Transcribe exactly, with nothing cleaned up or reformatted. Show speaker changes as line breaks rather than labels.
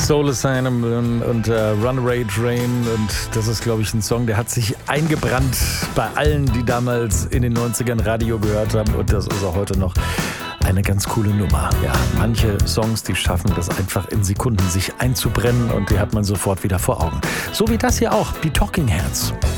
Soul Asylum und äh, Runaway Train. Und das ist, glaube ich, ein Song, der hat sich eingebrannt bei allen, die damals in den neunzigern Radio gehört haben. Und das ist auch heute noch eine ganz coole Nummer. Ja, manche Songs, die schaffen das einfach in Sekunden, sich einzubrennen. Und die hat man sofort wieder vor Augen. So wie das hier auch, die Talking Heads.